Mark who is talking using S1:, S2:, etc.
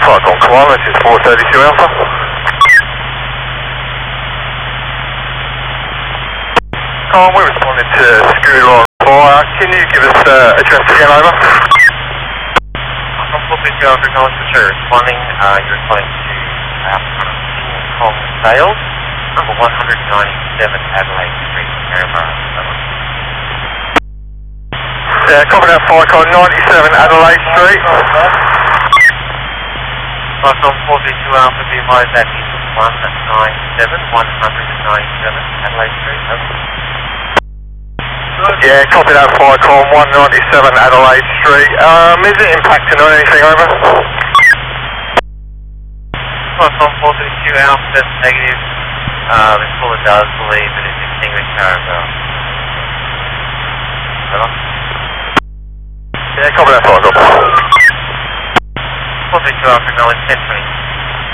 S1: Falcon Command, this is 432 Alpha. We responded to Scooter on fire. Can you give us address again, over?
S2: From 432 Alpha, acknowledge for sure. Responding, you're responding to Kong Sales, number 197 Adelaide Street, Maryborough.
S1: Yeah, copy that, Falcon 97 Adelaide Street.
S2: Falcon 432 Alpha, be advised that is 197 Adelaide Street, over.
S1: Yeah, copy that, Falcon 197 Adelaide Street. Is it impacting on anything, over?
S2: Falcon 432 Alpha, that's negative. The caller does believe that it's extinguished carousel. Over.
S1: Yeah, copy that, Falcon.
S2: 432 Alpha, acknowledge 1020.